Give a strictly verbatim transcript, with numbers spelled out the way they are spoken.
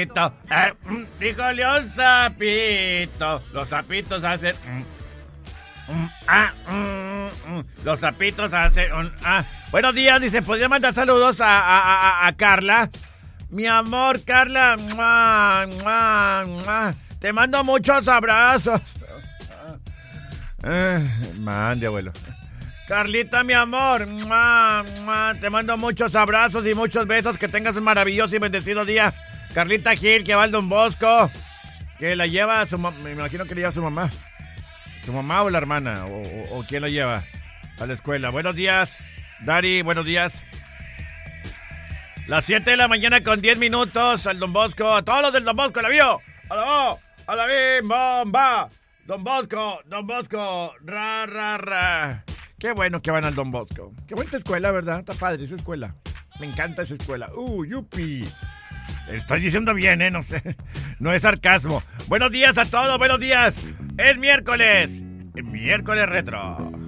sapito. Eh, mm, dígale un sapito. Los sapitos hacen... Mm, mm, ah, mm, mm. Los sapitos hacen... Un, ah. Buenos días, dice, ¿podría mandar saludos a, a, a, a Carla? Mi amor, Carla. Mua, mua, mua. Te mando muchos abrazos. Eh, mande, abuelo. Carlita, mi amor, mua, mua, te mando muchos abrazos y muchos besos. Que tengas un maravilloso y bendecido día. Carlita Gil, que va al Don Bosco, que la lleva a su mamá. Me imagino que le lleva a su mamá. ¿Su mamá o la hermana? ¿O, o, o quién la lleva a la escuela? Buenos días, Dari, buenos días. Las siete de la mañana con diez minutos al Don Bosco. A todos los del Don Bosco, ¿la vio? ¡A la vo! ¡A la bim, bomba! Don Bosco, Don Bosco, ra, ra, ra. Qué bueno que van al Don Bosco. Qué buena escuela, ¿verdad? Está padre esa escuela. Me encanta esa escuela. ¡Uh, yupi! Estoy diciendo bien, ¿eh? No sé. No es sarcasmo. Buenos días a todos, buenos días. Es miércoles. Miércoles retro.